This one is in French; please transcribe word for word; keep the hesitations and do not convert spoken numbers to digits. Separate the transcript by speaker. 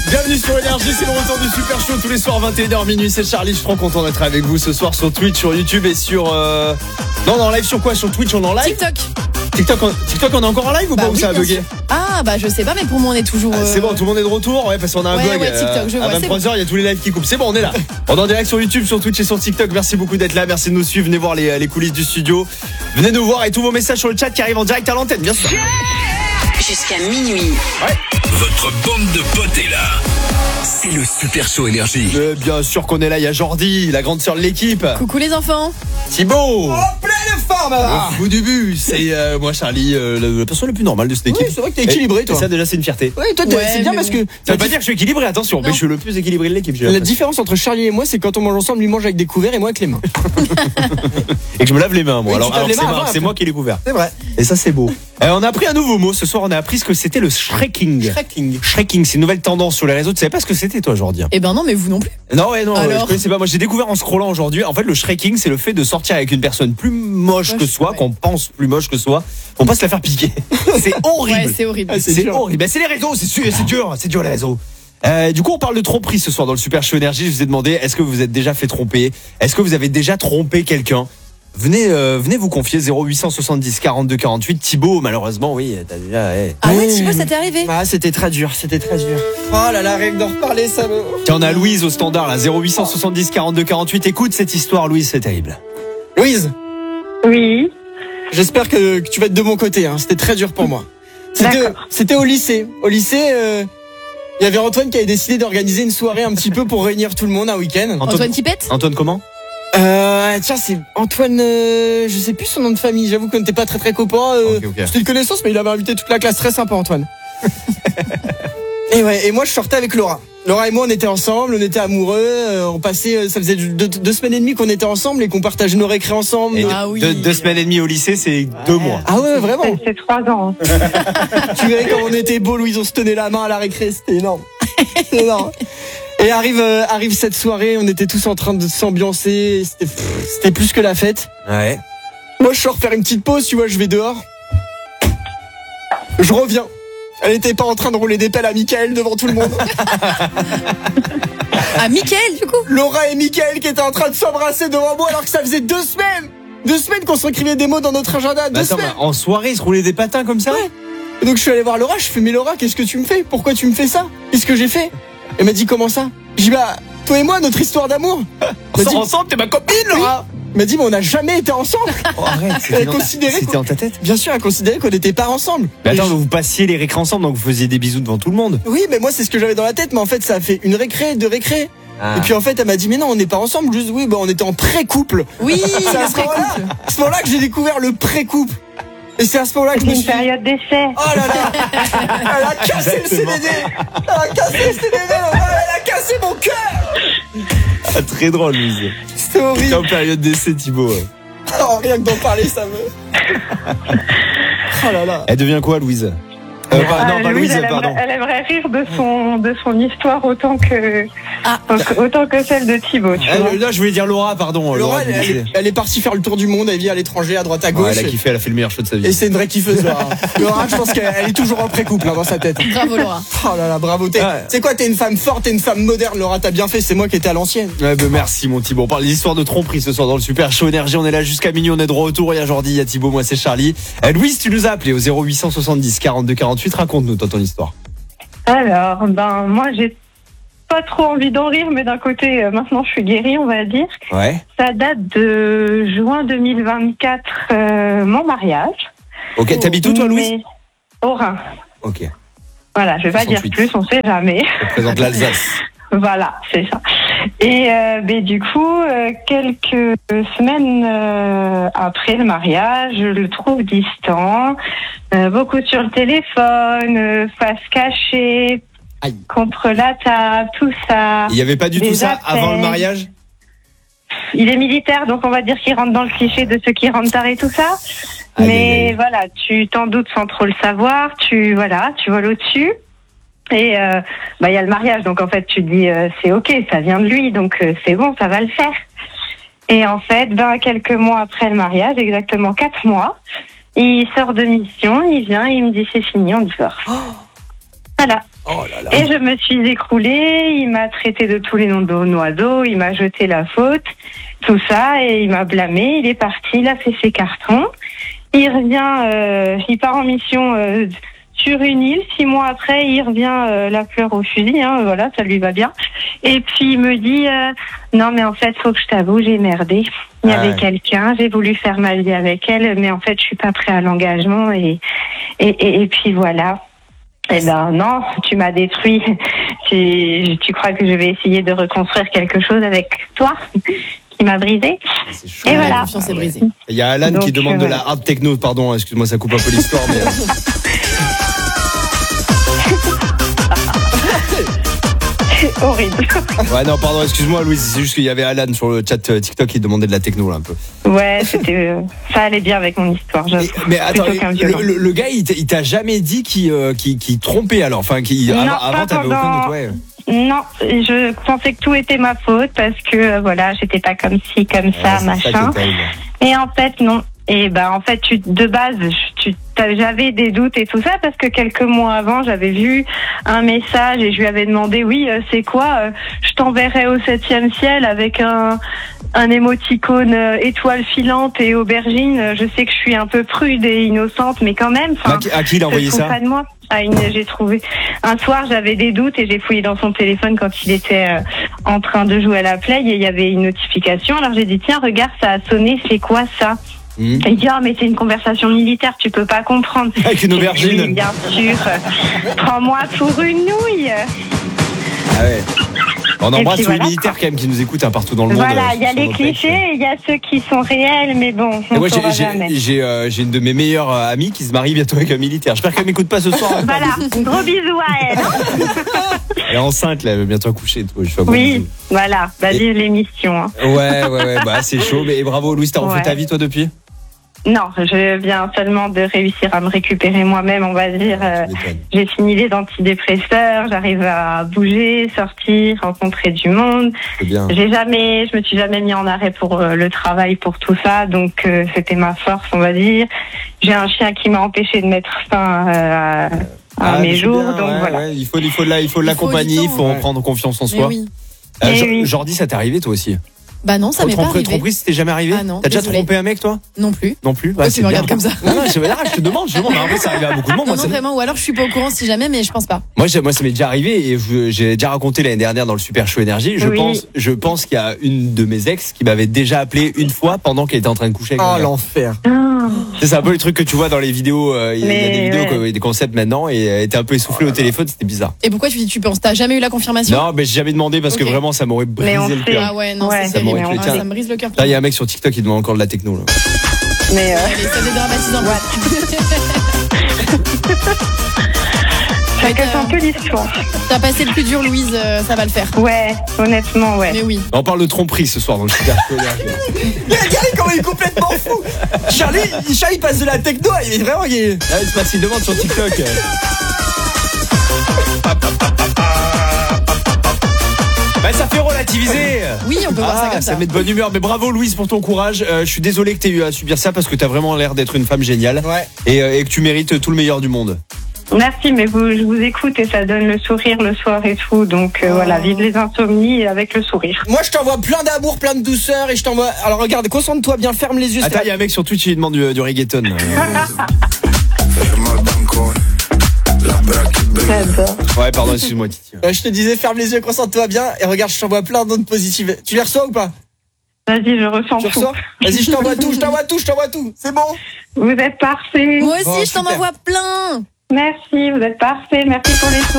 Speaker 1: Bienvenue sur Énergie, c'est le retour du Super Show tous les soirs vingt et une heures minuit. C'est Charlie, je suis trop content d'être avec vous ce soir sur Twitch, sur YouTube et sur... Euh... Non, non, en live sur quoi? Sur Twitch, on est en live?
Speaker 2: TikTok.
Speaker 1: TikTok, on... TikTok, on est encore en live ou
Speaker 2: bah
Speaker 1: pas?
Speaker 2: oui,
Speaker 1: Ou ça a bugué?
Speaker 2: Ah bah je sais pas, mais pour moi on est toujours...
Speaker 1: Ah, c'est bon, tout le monde est de retour? Ouais, parce qu'on a un
Speaker 2: ouais,
Speaker 1: bug.
Speaker 2: Ouais, TikTok, je
Speaker 1: euh,
Speaker 2: vois,
Speaker 1: à vingt-trois heures, il y a tous les lives qui coupent. C'est bon, on est là. On est en direct sur YouTube, sur Twitch et sur TikTok. Merci beaucoup d'être là, merci de nous suivre. Venez voir les, les coulisses du studio. Venez nous voir et tous vos messages sur le chat qui arrivent en direct à l'antenne, bien sûr.
Speaker 3: Jusqu'à minuit.
Speaker 1: Ouais.
Speaker 4: Votre bande de potes est là. C'est le Super Show Énergie.
Speaker 1: Euh, bien sûr qu'on est là, il y a Jordi, la grande sœur de l'équipe.
Speaker 2: Coucou les enfants.
Speaker 1: Thibaut.
Speaker 5: Oh, plein de forme là.
Speaker 1: Le fou du but. C'est euh, moi Charlie, euh, le- la personne la plus normale de cette équipe.
Speaker 5: Oui, c'est vrai que t'es équilibré,
Speaker 1: Et-
Speaker 5: toi.
Speaker 1: Et ça déjà c'est une fierté.
Speaker 5: Ouais, toi, t'es-
Speaker 2: Ouais,
Speaker 5: c'est bien
Speaker 2: mais
Speaker 5: parce
Speaker 2: bon.
Speaker 5: que
Speaker 1: Ça veut pas dire que je suis équilibré, attention, mais
Speaker 2: Non.
Speaker 1: je suis le plus équilibré de l'équipe. j'ai
Speaker 5: la
Speaker 1: l'impression.
Speaker 5: différence entre Charlie et moi, c'est quand on mange ensemble, lui mange avec des couverts et moi avec les mains.
Speaker 1: Et que je me lave les mains, moi.
Speaker 5: Oui,
Speaker 1: alors
Speaker 5: tu te laves
Speaker 1: alors
Speaker 5: les
Speaker 1: c'est
Speaker 5: mains
Speaker 1: moi,
Speaker 5: avant,
Speaker 1: c'est
Speaker 5: après.
Speaker 1: moi qui ai les couverts.
Speaker 5: C'est vrai.
Speaker 1: Et ça c'est beau. Euh, on a appris un nouveau mot ce soir. On a appris ce que c'était le shreking.
Speaker 5: Shreking.
Speaker 1: Shreking, c'est une nouvelle tendance sur les réseaux. Tu savais pas ce que c'était toi, Jordi?
Speaker 2: Eh ben non, mais vous non plus.
Speaker 1: Non, ouais, non, ouais,
Speaker 2: Alors
Speaker 1: je connaissais pas. Moi, j'ai découvert en scrollant aujourd'hui. En fait, le shreking, c'est le fait de sortir avec une personne plus moche,
Speaker 2: Moche,
Speaker 1: que soi,
Speaker 2: ouais.
Speaker 1: qu'on pense plus moche que soi, pour pas se la faire piquer. C'est horrible.
Speaker 2: Ouais, c'est horrible.
Speaker 5: Ah, c'est
Speaker 1: C'est
Speaker 5: dur.
Speaker 1: horrible. Ben, c'est les réseaux, c'est sûr, c'est dur, c'est dur les réseaux. Euh, du coup, on parle de tromperie ce soir dans le Super Show Énergie. Je vous ai demandé, est-ce que vous vous êtes déjà fait tromper? Est-ce que vous avez déjà trompé quelqu'un? Venez, euh, venez vous confier. Zéro huit cent soixante-dix quarante-deux quarante-huit. Thibaut, malheureusement, oui, t'as déjà. eh.
Speaker 2: Ah ouais,
Speaker 5: Ouais.
Speaker 2: Thibaut, ça t'est arrivé?
Speaker 5: Ah, c'était très dur, c'était très dur. Oh là là, rien que d'en reparler, ça me.
Speaker 1: Tiens, on a Louise au standard là. Zéro huit cent soixante-dix quarante-deux quarante-huit. Écoute cette histoire, Louise, c'est terrible.
Speaker 5: Louise,
Speaker 6: Oui,
Speaker 5: j'espère que, que tu vas être de mon côté, hein. C'était très dur pour moi. C'était,
Speaker 6: D'accord.
Speaker 5: c'était au lycée. Au lycée, euh, il y avait Antoine qui avait décidé d'organiser une soirée un petit peu pour réunir tout le monde un week-end.
Speaker 2: Antoine Tipette?
Speaker 1: Antoine comment?
Speaker 5: Euh, tiens, c'est Antoine, euh, je sais plus son nom de famille, j'avoue qu'on n'était pas très très copains. Euh,
Speaker 1: Ok, ok.
Speaker 5: C'était une connaissance, mais il avait invité toute la classe, très sympa Antoine. et ouais, et moi je sortais avec Laura. Laura et moi on était ensemble, on était amoureux, euh, on passait, euh, ça faisait deux, deux semaines et demie qu'on était ensemble et qu'on partageait nos récrés ensemble.
Speaker 1: Et
Speaker 5: nos-
Speaker 2: Ah oui.
Speaker 1: deux, deux semaines et demie au lycée, c'est deux mois.
Speaker 5: Ah ouais, vraiment.
Speaker 6: c'est- c'est trois ans.
Speaker 5: Tu verrais comme on était beau, Louise, on se tenait la main à la récré, c'était énorme. C'était énorme. Et arrive, euh, arrive cette soirée, on était tous en train de s'ambiancer, c'était, pff, c'était plus que la fête.
Speaker 1: Ouais.
Speaker 5: Moi, je sors faire une petite pause, tu vois, je vais dehors. Je reviens. Elle était pas en train de rouler des pelles à Mickaël devant tout le monde.
Speaker 2: Ah, Mickaël, du coup?
Speaker 5: Laura et Mickaël qui étaient en train de s'embrasser devant moi alors que ça faisait deux semaines. Deux semaines qu'on s'écrivait des mots dans notre agenda. Deux
Speaker 1: Bah attends,
Speaker 5: semaines.
Speaker 1: bah, en soirée, ils se roulaient des patins comme ça?
Speaker 5: Ouais. Et donc je suis allé voir Laura, je fais mais Laura, qu'est-ce que tu me fais? Pourquoi tu me fais ça? Qu'est-ce que j'ai fait? Elle m'a dit comment ça? J'ai dit bah toi et moi notre histoire d'amour.
Speaker 1: On
Speaker 5: Elle m'a
Speaker 1: sort
Speaker 5: dit-
Speaker 1: ensemble, t'es ma copine, Laura.
Speaker 5: Elle m'a dit mais on n'a jamais été ensemble.
Speaker 1: Oh, arrête,
Speaker 5: Elle
Speaker 1: c'était dans, ta...
Speaker 5: considérait
Speaker 1: c'était
Speaker 5: qu'on-
Speaker 1: dans ta tête.
Speaker 5: Bien sûr, elle considérait qu'on n'était pas ensemble.
Speaker 1: Mais attends,
Speaker 5: Et je-
Speaker 1: vous passiez les récrés ensemble, donc vous faisiez des bisous devant tout le monde.
Speaker 5: Oui, mais moi c'est ce que j'avais dans la tête, mais en fait ça a fait une récré, deux récrés.
Speaker 1: Ah.
Speaker 5: Et puis en fait elle m'a dit mais non on n'est pas ensemble, juste oui bah on était en pré-couple.
Speaker 2: Oui,
Speaker 5: C'est à
Speaker 2: le
Speaker 5: ce moment-là,
Speaker 2: pré-couple.
Speaker 5: à ce moment-là que j'ai découvert le pré-couple. Et c'est à ce moment-là que je
Speaker 6: C'est
Speaker 5: me
Speaker 6: une
Speaker 5: suis dit,
Speaker 6: période d'essai.
Speaker 5: oh là là, elle a cassé le C D D, elle a cassé le C D D, elle a cassé mon cœur.
Speaker 1: Ah, très drôle, Louise.
Speaker 5: C'était
Speaker 1: T'es
Speaker 5: horrible.
Speaker 1: en période d'essai, Thibaut. ouais.
Speaker 5: Oh, rien que d'en parler ça me. Oh là là.
Speaker 1: Elle devient quoi, Louise? euh, pas,
Speaker 6: Ah,
Speaker 1: Non, pas
Speaker 6: Louise,
Speaker 1: Louise,
Speaker 6: elle,
Speaker 1: pardon.
Speaker 6: aimerait, elle aimerait rire de son, de son histoire autant que,
Speaker 2: Ah.
Speaker 6: autant que celle de Thibaut, tu vois.
Speaker 1: Elle, là, je voulais dire Laura, pardon.
Speaker 5: Laura, elle,
Speaker 1: elle,
Speaker 5: elle, elle est partie faire le tour du monde, elle vit à l'étranger, à droite à
Speaker 1: Ouais,
Speaker 5: gauche.
Speaker 1: elle a kiffé, elle a fait le meilleur show de sa
Speaker 5: Et
Speaker 1: vie.
Speaker 5: c'est une vraie kiffeuse Laura. Laura, je pense qu'elle elle est toujours en pré-couple hein, dans sa tête.
Speaker 2: Bravo, Laura.
Speaker 5: Oh là là, bravo. T'es,
Speaker 1: Ouais.
Speaker 5: c'est quoi, t'es une femme forte, t'es une femme moderne, Laura, t'as bien fait, c'est moi qui étais à l'ancienne.
Speaker 1: Ouais, bah, merci, mon Thibaut. On parle des histoires de tromperie ce soir dans le Super Show Énergie. On est là jusqu'à minuit, on est de retour. Il y a Jordi, il y a Thibaut, moi c'est Charlie. Euh, Louise, tu nous as appelé au zéro huit cent soixante-dix quarante-deux quarante-huit. Raconte-nous toi, ton histoire.
Speaker 6: Alors, ben, moi, j'ai pas trop envie d'en rire, mais d'un côté, euh, maintenant, je suis guérie, on va dire.
Speaker 1: Ouais.
Speaker 6: Ça date de juin deux mille vingt-quatre, euh, mon mariage.
Speaker 1: Ok, t'habites où toi, Louise?
Speaker 6: Mais au Rhin.
Speaker 1: Ok.
Speaker 6: Voilà, je vais pas dire
Speaker 1: soixante-huit.
Speaker 6: plus, on sait jamais.
Speaker 1: Je présente l'Alsace.
Speaker 6: Voilà, c'est ça. Et euh, ben, du coup, euh, quelques semaines euh, après le mariage, je le trouve distant, euh, beaucoup sur le téléphone, euh, face cachée,
Speaker 5: Aïe.
Speaker 6: contre la table, tout ça.
Speaker 1: Il y avait pas du
Speaker 6: Des
Speaker 1: tout ça
Speaker 6: appels.
Speaker 1: avant le mariage?
Speaker 6: Il est militaire, donc on va dire qu'il rentre dans le cliché de ceux qui rentrent tard et tout ça.
Speaker 1: Aïe,
Speaker 6: Mais
Speaker 1: aïe, aïe.
Speaker 6: voilà, tu t'en doutes sans trop le savoir, tu voilà, tu voles au-dessus. Et euh, bah il y a le mariage, donc en fait tu te dis euh, c'est ok, ça vient de lui, donc euh, c'est bon, ça va le faire. Et en fait, ben quelques mois après le mariage, exactement quatre mois, il sort de mission, il vient, et il me dit c'est fini, on divorce. Voilà.
Speaker 1: Oh là là.
Speaker 6: Et je me suis écroulée, il m'a traité de tous les noms d'oiseaux, il m'a jeté la faute, tout ça, et il m'a blâmé, il est parti, il a fait ses cartons. Il revient, euh, il part en mission euh, sur une île, six mois après, il revient euh, la fleur au fusil, hein, voilà, ça lui va bien. Et puis il me dit, euh, non mais en fait, faut que je t'avoue, j'ai merdé. Il y
Speaker 1: Ah
Speaker 6: avait
Speaker 1: ouais.
Speaker 6: quelqu'un, j'ai voulu faire ma vie avec elle, mais en fait, je suis pas prêt à l'engagement, et, et, et, et puis voilà. Eh ben non, tu m'as détruit. Tu, tu crois que je vais essayer de reconstruire quelque chose avec toi qui m'a brisé?
Speaker 1: C'est chaud.
Speaker 6: Et
Speaker 2: La
Speaker 6: voilà.
Speaker 2: confiance est brisée.
Speaker 1: Il y a Alan
Speaker 6: Donc,
Speaker 1: qui demande
Speaker 6: euh,
Speaker 1: de la
Speaker 6: voilà.
Speaker 1: hard techno, pardon, excuse-moi, ça coupe un peu l'histoire, mais.
Speaker 6: C'est horrible.
Speaker 1: Ouais, non, pardon, excuse-moi, Louise, c'est juste qu'il y avait Alan sur le chat euh, TikTok qui demandait de la techno, là, un peu.
Speaker 6: Ouais, c'était, euh, ça allait bien avec mon histoire. Je
Speaker 1: Et- mais attends,
Speaker 6: plutôt qu'un
Speaker 1: le,
Speaker 6: violon.
Speaker 1: le- le gars, il t'a- il t'a jamais dit qu'il euh, qu'il- qu'il trompait alors, enfin, qu'il
Speaker 6: Non,
Speaker 1: avant,
Speaker 6: pas
Speaker 1: avant t'avais aucun
Speaker 6: pendant-
Speaker 1: doute, ouais.
Speaker 6: Non, je pensais que tout était ma faute parce que euh, voilà, j'étais pas comme ci, comme ça,
Speaker 1: Ouais, c'est
Speaker 6: machin.
Speaker 1: qui est terrible.
Speaker 6: Et en fait, non. Et ben en fait, tu, de base, tu, t'as- j'avais des doutes et tout ça parce que quelques mois avant, j'avais vu un message et je lui avais demandé, oui, euh, c'est quoi euh, je t'enverrai au septième ciel avec un un émoticône euh, étoile filante et aubergine. Euh, Je sais que je suis un peu prude et innocente, mais quand même.
Speaker 1: À qui- à qui il a envoyé
Speaker 6: se
Speaker 1: ça
Speaker 6: fout pas de moi. À une, j'ai trouvé. Un soir, j'avais des doutes et j'ai fouillé dans son téléphone quand il était euh, en train de jouer à la play et il y avait une notification. Alors j'ai dit, tiens, regarde, ça a sonné, c'est quoi ça?
Speaker 1: Mmh.
Speaker 6: Il dit, ah, mais c'est une conversation militaire, tu peux pas comprendre.
Speaker 1: Avec une
Speaker 6: J'ai dit,
Speaker 1: aubergine.
Speaker 6: oui, bien sûr. Prends-moi pour une nouille.
Speaker 1: Ah ouais. On
Speaker 6: Et
Speaker 1: embrasse
Speaker 6: puis
Speaker 1: tous les
Speaker 6: voilà,
Speaker 1: militaires quand même qui nous écoutent hein, partout dans le monde.
Speaker 6: Voilà,
Speaker 1: euh,
Speaker 6: il y a
Speaker 1: sur
Speaker 6: les
Speaker 1: nos textes.
Speaker 6: clichés et il y a ceux qui sont réels, mais bon,
Speaker 1: Et
Speaker 6: on
Speaker 1: moi, j'ai-
Speaker 6: saura
Speaker 1: j'ai
Speaker 6: jamais.
Speaker 1: j'ai, euh, j'ai une de mes meilleures euh, amies qui se marie bientôt avec un militaire. J'espère qu'elle m'écoute pas ce soir. hein.
Speaker 6: Voilà, gros bisous à elle.
Speaker 1: Elle est enceinte, là, elle va bientôt accoucher. et tout. Je fais un gros
Speaker 6: Oui,
Speaker 1: bisou.
Speaker 6: voilà, bah vive l'émission. hein.
Speaker 1: Ouais, ouais, ouais, bah c'est chaud. Mais bravo, Louise, t'as refait
Speaker 6: Ouais.
Speaker 1: ta vie toi depuis?
Speaker 6: Non, je viens seulement de réussir à me récupérer moi-même, on va dire. Euh,
Speaker 1: Tu m'étonnes.
Speaker 6: J'ai fini les antidépresseurs, j'arrive à bouger, sortir, rencontrer du monde.
Speaker 1: C'est bien.
Speaker 6: J'ai jamais, je me suis jamais mis en arrêt pour euh, le travail, pour tout ça, donc euh, c'était ma force, on va dire. J'ai un chien qui m'a empêché de mettre fin euh, à, à
Speaker 1: Ah, mais
Speaker 6: mes
Speaker 1: c'est
Speaker 6: jours,
Speaker 1: bien,
Speaker 6: donc
Speaker 1: ouais,
Speaker 6: voilà.
Speaker 1: ouais, il faut, il faut, la- il faut
Speaker 2: Il
Speaker 1: l'accompagner,
Speaker 2: faut
Speaker 1: il
Speaker 2: du
Speaker 1: faut
Speaker 2: temps,
Speaker 1: en
Speaker 2: ouais.
Speaker 1: prendre confiance en
Speaker 2: Mais
Speaker 1: soi.
Speaker 2: oui.
Speaker 1: Euh,
Speaker 6: Eh
Speaker 1: Jo-
Speaker 6: oui.
Speaker 1: Jordi, ça t'est arrivé toi aussi?
Speaker 2: Bah non, ça m'est pas
Speaker 1: Tromperie,
Speaker 2: arrivé.
Speaker 1: tromperie, c'était jamais arrivé?
Speaker 2: Ah non,
Speaker 1: T'as déjà
Speaker 2: désolée.
Speaker 1: trompé un mec toi?
Speaker 2: Non plus.
Speaker 1: Non plus?
Speaker 2: Pourquoi tu me regardes comme ça
Speaker 1: Non, non, je, ah, je te demande, je te demande. Mais après, ça arrive à beaucoup de monde.
Speaker 2: Non,
Speaker 1: Moi,
Speaker 2: non,
Speaker 1: ça-
Speaker 2: vraiment. Ou alors je suis pas au courant si jamais, mais je pense pas.
Speaker 1: Moi, j'ai- moi, ça m'est déjà arrivé et je- j'ai déjà raconté l'année dernière dans le Super Show Énergie. Je
Speaker 6: Oui.
Speaker 1: pense, je pense qu'il y a une de mes ex qui m'avait déjà appelé une fois pendant qu'elle était en train de coucher avec
Speaker 5: Oh,
Speaker 1: un gars.
Speaker 5: l'enfer.
Speaker 6: Ah,
Speaker 1: C'est un peu le truc que tu vois dans les vidéos. euh, Il y a- il y a des
Speaker 6: Mais
Speaker 1: vidéos,
Speaker 6: ouais.
Speaker 1: quoi, des concepts maintenant et elle était un peu essoufflée au téléphone. C'était bizarre.
Speaker 2: Et pourquoi tu dis tu penses? T'as jamais eu la confirmation?
Speaker 1: Non, mais j'ai jamais demandé parce que
Speaker 2: Ok.
Speaker 1: vraiment, ça m'aurait
Speaker 6: Mais on
Speaker 1: brisé le
Speaker 6: sait.
Speaker 1: cœur.
Speaker 2: Ah ouais, non,
Speaker 6: Ouais,
Speaker 2: c'est
Speaker 6: ça
Speaker 2: terrible.
Speaker 1: m'aurait tué.
Speaker 2: Ah,
Speaker 1: Tiens.
Speaker 2: ça me brise le cœur.
Speaker 1: Là, il y a un mec sur TikTok qui demande encore de la techno. Là.
Speaker 6: mais euh,
Speaker 2: Allez, ça dédramatise un peu.
Speaker 6: chacun
Speaker 2: t'as-
Speaker 6: son peu l'histoire.
Speaker 2: T'as passé le plus dur, Louise, euh, ça va le faire.
Speaker 6: Ouais, honnêtement, ouais.
Speaker 2: Mais oui.
Speaker 1: On parle de tromperie ce soir dans le Super Show Énergie.
Speaker 5: Regardez comment il est complètement fou. Charlie, Charlie passe de la techno, il est vraiment. Il est...
Speaker 1: Ah, c'est parce qu'il demande sur TikTok. Bah, ça fait relativiser.
Speaker 2: Oui, on peut voir ça
Speaker 1: Ah,
Speaker 2: comme
Speaker 1: ça
Speaker 2: ça.
Speaker 1: met de bonne humeur. Mais bravo Louise pour ton courage. Euh, je suis désolé que tu aies eu à subir ça parce que tu as vraiment l'air d'être une femme géniale
Speaker 5: Ouais.
Speaker 1: et, euh, et que tu mérites tout le meilleur du monde.
Speaker 6: Merci, mais vous, je vous écoute et ça donne le sourire le soir et tout. Donc euh,
Speaker 2: Oh.
Speaker 6: voilà, vive les insomnies avec le sourire.
Speaker 5: Moi, je t'envoie plein d'amour, plein de douceur et je t'envoie. Alors regarde, concentre-toi bien, ferme les yeux.
Speaker 1: Attends, il y a un mec sur Twitch qui demande du, du reggaeton.
Speaker 6: J'adore.
Speaker 1: Ouais, pardon, excuse-moi Titi.
Speaker 5: Euh, je te disais, ferme les yeux, concentre-toi bien et regarde, je t'envoie plein d'ondes positives. Tu les reçois ou pas?
Speaker 6: Vas-y, je ressens
Speaker 5: Tu
Speaker 6: tout.
Speaker 5: reçois? Vas-y, je t'envoie tout, je t'envoie tout, je t'envoie tout. C'est bon?
Speaker 6: Vous êtes parfait.
Speaker 2: Moi aussi,
Speaker 5: Oh,
Speaker 2: je t'en
Speaker 5: super.
Speaker 2: envoie plein.
Speaker 6: Merci, vous êtes parfait. Merci pour les